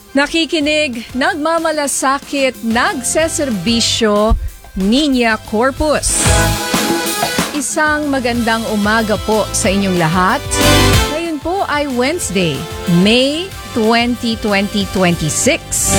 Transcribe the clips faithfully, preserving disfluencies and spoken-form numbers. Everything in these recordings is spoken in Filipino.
Nakikinig, nagmamalasakit, nagseserbisyo, Niña Corpus. Isang magandang umaga po sa inyong lahat. Ngayon po ay Wednesday, May twentieth, twenty twenty-six.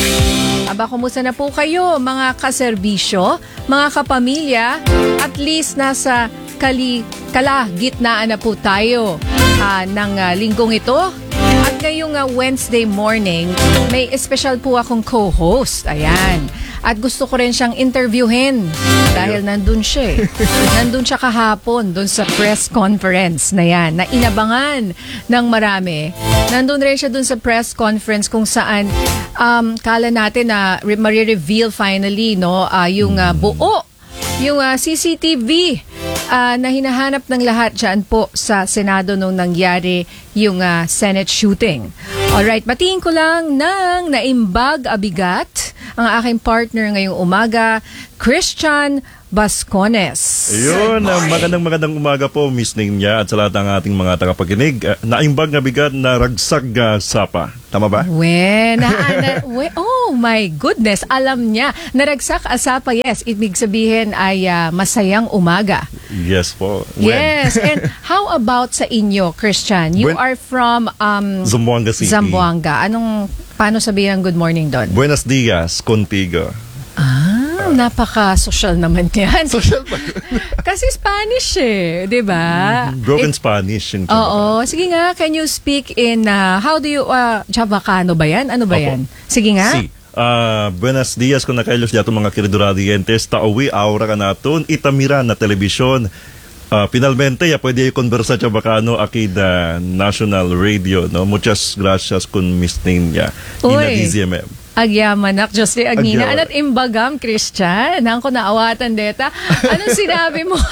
Aba, kumusta na po kayo mga kaserbisyo, mga kapamilya? At least nasa kali, kalagitnaan na po tayo uh, ng uh, linggong ito. At ngayong uh, Wednesday morning, may special po akong co-host. Ayan. At gusto ko rin siyang interviewin dahil nandun siya eh. Nandun siya kahapon dun sa press conference na yan, na inabangan ng marami. Nandun rin siya dun sa press conference kung saan um, kala natin na re- marireveal finally no, uh, yung uh, buo, yung uh, C C T V uh, na hinahanap ng lahat dyan po sa Senado nung nangyari yung uh, Senate shooting. Alright, batiin ko lang ng naimbag abigat ang aking partner ngayong umaga, Christian Bascones. Ayun, uh, magandang magandang umaga po, Miss Ninya, at sa lahat ng ating mga tagapakinig. Uh, naimbag na bigat na ragsag uh, sapa. Tama ba? We, na, na, we, oh my goodness, alam niya. Naragsak asapa, yes. Ibig sabihin ay uh, masayang umaga. Yes po. When? Yes, and how about sa inyo, Christian? You when? are from um, Zamboanga City. Zamboanga. Anong, paano sabihin ang good morning doon? Buenos dias, contigo. Ah, napaka-social naman yan. Social ba? Kasi Spanish eh, di ba? Broken It, Spanish. Yung oo. Sige nga, can you speak in, uh, how do you, uh, Chavacano ba yan? Ano ba Opo. yan? Sige nga. Si. Uh, buenos dias kung nakailos dito mga kiriduradientes. Tauwi, aura ka naton. Itamira na telebisyon. Uh, finalmente, ya pwede yung conversa Chavacano aquí da National Radio. No? Muchas gracias kun Miss Ninya. Ina D Z M M. Agyamanak, Diyos ni Agnina. Anat imbagam, Christian. Nang ko naawatan deta. Anong sinabi mo?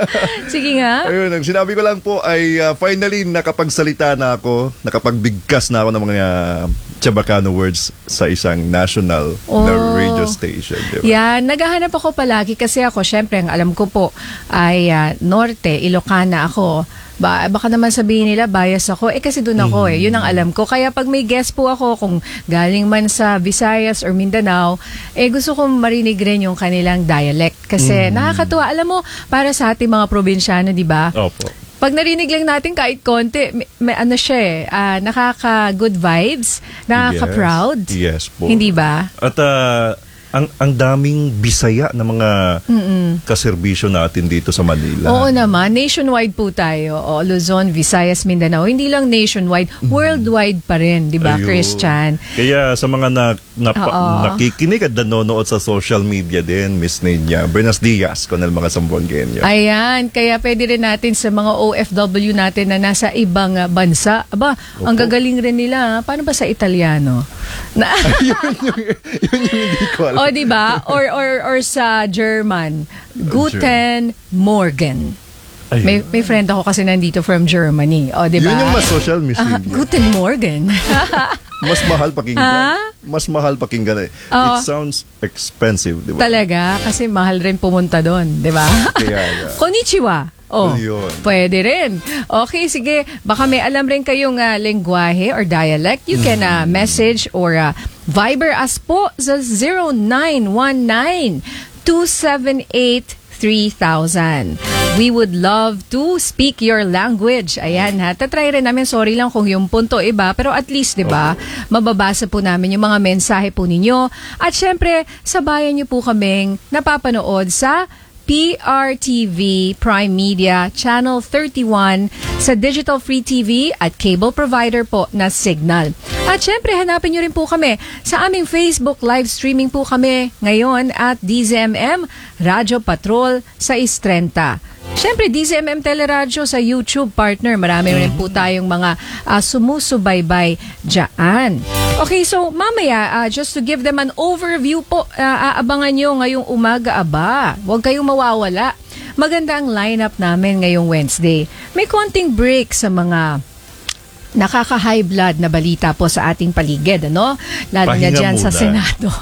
Sige nga. Ayun, ang sinabi ko lang po ay uh, finally nakapagsalita na ako, nakapagbigkas na ako ng mga Chavacano words sa isang national oh. na radio station. Diba? Yan, naghahanap ako palagi kasi ako, syempre, ang alam ko po ay uh, Norte, Ilocana ako. Ba, baka naman sabihin nila bias ako. Eh kasi doon ako eh. Yun ang alam ko. Kaya pag may guest po ako, kung galing man sa Visayas or Mindanao, eh gusto kong marinig rin yung kanilang dialect. Kasi mm. nakakatuwa. Alam mo, para sa ating mga probinsyano, di ba? Opo. Pag narinig lang natin kahit konti, may, may ano siya eh, uh, nakaka-good vibes, nakaka-proud. Yes, yes po. Hindi ba? At uh, ang ang daming Bisaya na mga Mm-mm. kaserbisyo natin dito sa Manila. Oo naman, nationwide po tayo. O, Luzon, Visayas, Mindanao. Hindi lang nationwide, mm-hmm. worldwide pa rin, di ba, Christian? Kaya sa mga na, na, nakikinig at nanonood sa social media din, Miss Ninya, buenos dias con el mga Zamboangueño. Ayan, kaya pwede rin natin sa mga O F W natin na nasa ibang uh, bansa. Aba, Opo. Ang gagaling rin nila. Paano ba sa Italiano? Na yun, yung, yun yung hindi ko alam. O, di ba? Or, or, or sa German, Guten Morgen. May, may friend ako kasi nandito from Germany. O, di ba? Yun yung mas social, Miss uh, Guten Morgen. Mas mahal pakinggan. Ha? Mas mahal pakinggan eh. Oh. It sounds expensive, di ba? Talaga? Kasi mahal rin pumunta doon, di ba? Kaya, Konnichiwa. Oh, Ayun. Pwede rin. Okay, sige. Baka may alam rin kayong uh, lengguwahe or dialect. You can uh, message or uh, Viber us po sa zero nine one nine two seven eight three thousand. We would love to speak your language. Ayan ha. Tatry rin namin. Sorry lang kung yung punto iba. Pero at least, di ba, okay. mababasa po namin yung mga mensahe po ninyo. At syempre, sabayan niyo po kaming napapanood sa P R T V Prime Media Channel thirty-one sa Digital Free T V at cable provider po na Signal. At syempre, hanapin nyo rin po kami sa aming Facebook live streaming po kami ngayon at D Z M M Radyo Patrol sa Istrenta. Syempre, D Z M M Teleradyo sa YouTube partner. Marami rin po tayong mga uh, sumusubaybay dyan. Okay, so mamaya, uh, just to give them an overview po, uh, aabangan nyo ngayong umaga, aba. Huwag kayong mawawala. Maganda ang lineup namin ngayong Wednesday. May konting break sa mga nakaka-high blood na balita po sa ating paligid, ano? Lalo na dyan sa Senado.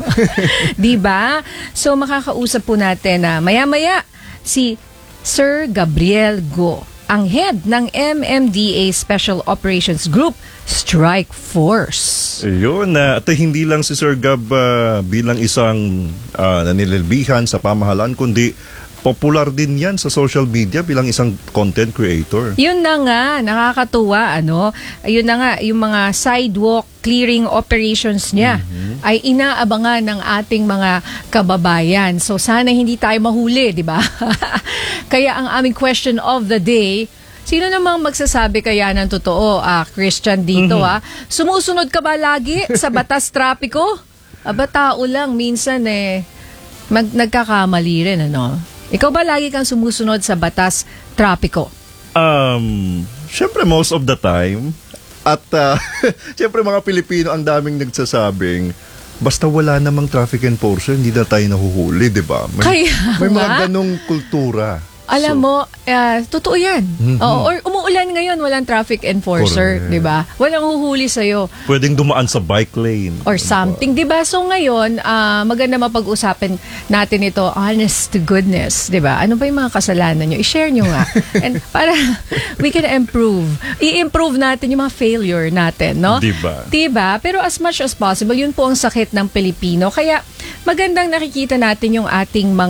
Diba? So, makakausap po natin na uh, maya-maya si Sir Gabriel Go. ang head ng M M D A Special Operations Group Strike Force. Yun, uh, at hindi lang si Sir Gab uh, bilang isang uh, nanililbihan sa pamahalaan, kundi popular din yan sa social media bilang isang content creator. Yun na nga, nakakatuwa, ano? Ayun na nga, yung mga sidewalk clearing operations niya mm-hmm. ay inaabangan ng ating mga kababayan. So sana hindi tayo mahuli, di ba? Kaya ang aming question of the day, sino namang magsasabi kaya ng totoo, ah, Christian dito, mm-hmm. ah? Sumusunod ka ba lagi sa batas trapiko? Aba, tao lang, minsan eh, mag nagkakamali rin, ano? Ikaw ba lagi kang sumusunod sa batas trapiko? Um, syempre most of the time. At uh, syempre mga Pilipino ang daming nagsasabing, basta wala namang traffic enforcer, hindi na tayo nahuhuli, di ba? May, Kaya may mga nga. ganong kultura. Alam So, mo, uh, totoo yan. Mhm. Oo, or umuulan ngayon, walang traffic enforcer, Correct. di ba? Walang huhuli sa'yo. pwedeng dumaan sa bike lane. Or something, di ba? So ngayon, ah, maganda mapag-usapan natin ito, honest to goodness, di ba? Ano ba yung mga kasalanan nyo? I-share nyo nga. And para we can improve. I-improve natin yung mga failure natin, no? Di ba? Di ba? Pero as much as possible, yun po ang sakit ng Pilipino. Kaya magandang nakikita natin yung ating mga